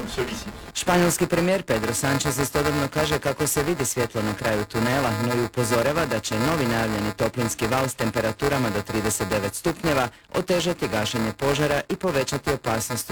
Španjolski premijer Pedro Sánchez istodobno kaže kako se vidi svjetlo na kraju tunela, no i upozorava da će novi najavljeni toplinski val s temperaturama do 39 stupnjeva otežati gašenje požara i povećati opasnost